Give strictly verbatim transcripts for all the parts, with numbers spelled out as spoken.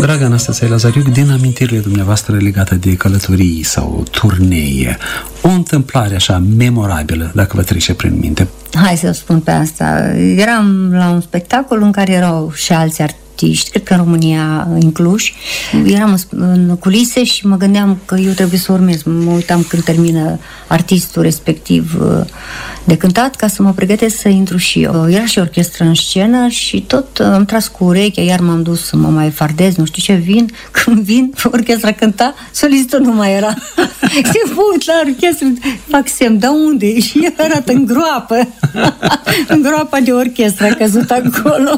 Dragă Anastasia Lazariuc, din amintirile dumneavoastră legate de călătorii sau turnee, o întâmplare așa memorabilă, dacă vă trece prin minte? Hai să spun pe asta. Eram la un spectacol în care erau și alți artiști, cred că în România, în Cluj. Eram în culise și mă gândeam că eu trebuie să urmez. Mă uitam când termină artistul respectiv de cântat ca să mă pregătesc să intru și eu. Era și orchestră în scenă și tot am tras cu urechea, iar m-am dus să mă mai fardez, nu știu ce, vin, când vin, orchestra cânta, solistul nu mai era. Se uit la orchestră, fac semn, dar unde? Și el arată în groapă. În groapa de orchestră a căzut acolo.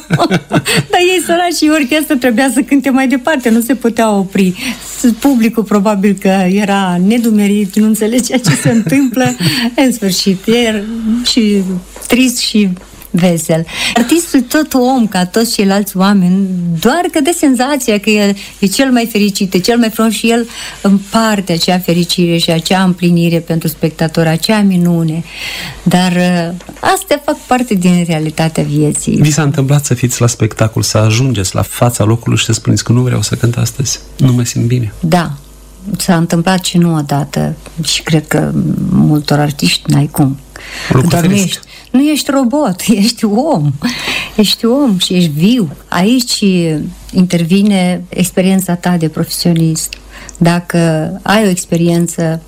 Dar ei sărași și orchestră trebuia să cânte mai departe, nu se putea opri. Publicul probabil că era nedumerit, nu înțelegea ce se întâmplă. În sfârșit, era și trist și vesel. Artistul tot om, ca toți ceilalți oameni, doar că de senzația că e, e cel mai fericit, e cel mai frumos și el împarte acea fericire și acea împlinire pentru spectator, acea minune. Dar astea fac parte din realitatea vieții. Vi s-a întâmplat să fiți la spectacol, să ajungeți la fața locului și să spuneți că nu vreau să cânt astăzi, nu mă simt bine? Da. S-a întâmplat și nu odată și cred că multor artiști n-ai cum. Doar nu ești, nu ești robot, ești om. Ești om și ești viu. Aici intervine experiența ta de profesionist. Dacă ai o experiență,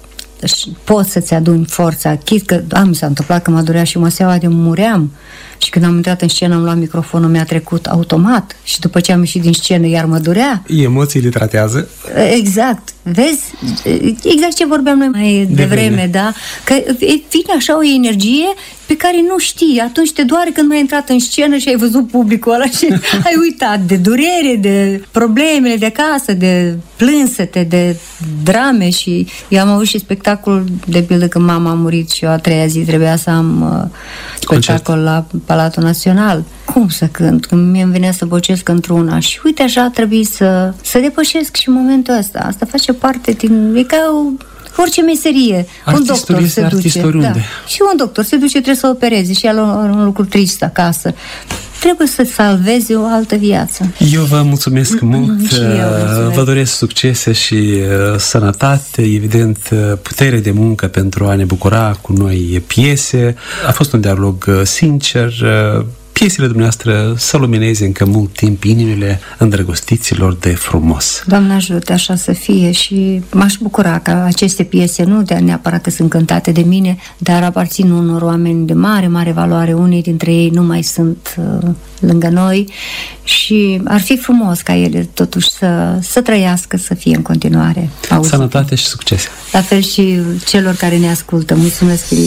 poți să-ți aduni forța. Chit că, da, mi s-a întâmplat că mă durea și măseaua de muream. Și când am intrat în scenă, am luat microfonul, mi-a trecut automat. Și după ce am ieșit din scenă, iar mă durea. Emoțiile tratează. Exact. Vezi? Exact ce vorbeam noi mai devreme, de da? Că vine așa o energie pe care nu știi. Atunci te doare când mai ai intrat în scenă și ai văzut publicul ăla și ai uitat de durere, de problemele de acasă, de plânsete, de drame. Și eu am avut și spectacol, de pildă, când mama a murit și eu a treia zi trebuia să am uh, spectacol la Palatul Național. Cum să cânt? Când mie îmi venea să bocesc într-una. Și uite, așa trebuie să, să depășesc și momentul ăsta. Asta face parte din... E ca o, orice meserie. Artistul un doctor se duce. Da. Și un doctor se duce, trebuie să opereze și ia un lucru trist acasă. Trebuie să salveze o altă viață. Eu vă mulțumesc mult, eu mulțumesc. Vă doresc succese și uh, sănătate, evident putere de muncă pentru a ne bucura cu noi piese. A fost un dialog uh, sincer. Uh, piesele dumneavoastră să lumineze încă mult timp inimile îndrăgostiților de frumos. Doamne ajută așa să fie și m-aș bucura că aceste piese, nu de neapărat că sunt cântate de mine, dar aparțin unor oameni de mare, mare valoare. Unii dintre ei nu mai sunt uh, lângă noi și ar fi frumos ca ele totuși să, să trăiască, să fie în continuare auzite. Sănătate și succes! La fel și celor care ne ascultă. Mulțumesc, Filip!